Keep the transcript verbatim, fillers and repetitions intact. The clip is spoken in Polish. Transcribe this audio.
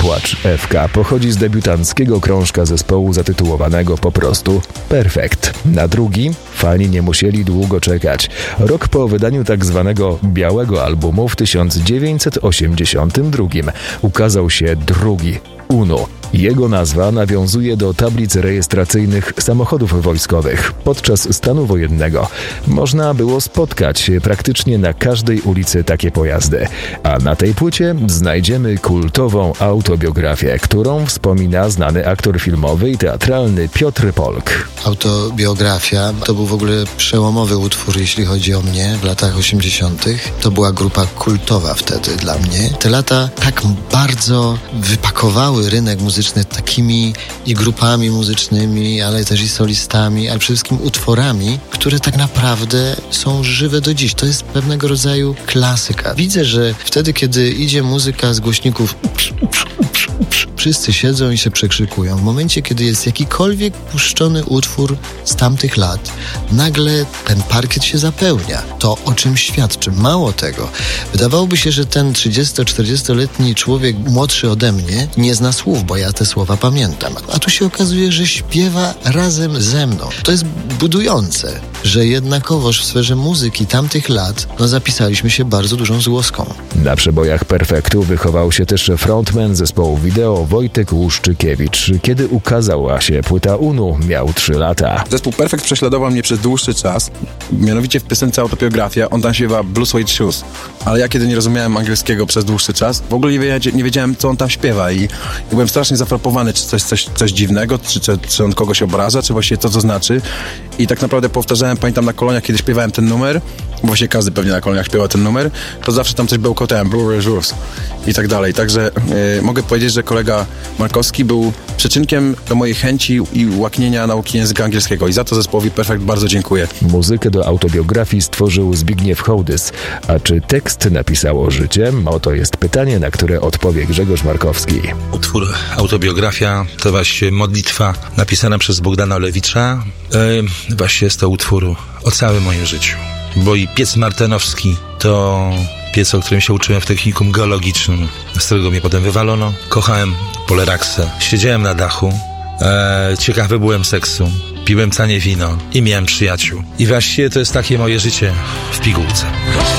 Płacz F K pochodzi z debiutanckiego krążka zespołu zatytułowanego po prostu Perfekt. Na drugi fani nie musieli długo czekać. Rok po wydaniu tak zwanego białego albumu w tysiąc dziewięćset osiemdziesiątym drugim ukazał się drugi, Uno. Jego nazwa nawiązuje do tablic rejestracyjnych samochodów wojskowych. Podczas stanu wojennego można było spotkać praktycznie na każdej ulicy takie pojazdy. A na tej płycie znajdziemy kultową autobiografię, którą wspomina znany aktor filmowy i teatralny Piotr Polk. Autobiografia to był w ogóle przełomowy utwór, jeśli chodzi o mnie w latach osiemdziesiątych. To była grupa kultowa wtedy dla mnie. Te lata tak bardzo wypakowały rynek muzyczny takimi i grupami muzycznymi, ale też i solistami, ale przede wszystkim utworami, które tak naprawdę są żywe do dziś. To jest pewnego rodzaju klasyka. Widzę, że wtedy, kiedy idzie muzyka z głośników, wszyscy siedzą i się przekrzykują. W momencie, kiedy jest jakikolwiek puszczony utwór z tamtych lat, nagle ten parkiet się zapełnia. To o czym świadczy. Mało tego. Wydawałoby się, że ten trzydziesto-czterdziestoletni człowiek młodszy ode mnie nie zna słów, bo ja te słowa pamiętam. A tu się okazuje, że śpiewa razem ze mną. To jest budujące, że jednakowoż w sferze muzyki tamtych lat no zapisaliśmy się bardzo dużą złoską. Na przebojach Perfektu wychował się też frontman zespołu wideo Wojtek Łuszczykiewicz. Kiedy ukazała się płyta Unu, miał trzy lata. Zespół Perfekt prześladował mnie przez dłuższy czas. Mianowicie w piosence Autobiografia on tam śpiewa Blue Suede Shoes. Ale ja kiedy nie rozumiałem angielskiego przez dłuższy czas, w ogóle nie, wiedzia, nie wiedziałem, co on tam śpiewa i, i byłem strasznie zafrapowany, czy coś, coś, coś dziwnego, czy, czy, czy on kogoś obraża, czy właściwie co to znaczy. I tak naprawdę powtarzałem, pamiętam na koloniach, kiedy śpiewałem ten numer, bo właśnie każdy pewnie na koloniach śpiewa ten numer, to zawsze tam coś bełkotałem, Blue Suede Shoes i tak dalej. Także yy, mogę powiedzieć, że kolega Markowski był przyczynkiem do mojej chęci i łaknienia nauki języka angielskiego i za to zespołowi Perfekt bardzo dziękuję. Muzykę do autobiografii stworzył Zbigniew Hołdys, a czy tekst napisało życie? Oto jest pytanie, na które odpowie Grzegorz Markowski. Utwór Autobiografia to właśnie modlitwa napisana przez Bogdana Olewicza. E, właśnie jest to utwór o całym moim życiu. Bo i piec martenowski to piec, o którym się uczyłem w technikum geologicznym, z którego mnie potem wywalono. Kochałem Poleraksę. Siedziałem na dachu. E, ciekawy byłem seksu. Piłem tanie wino i miałem przyjaciół. I właściwie to jest takie moje życie w pigułce.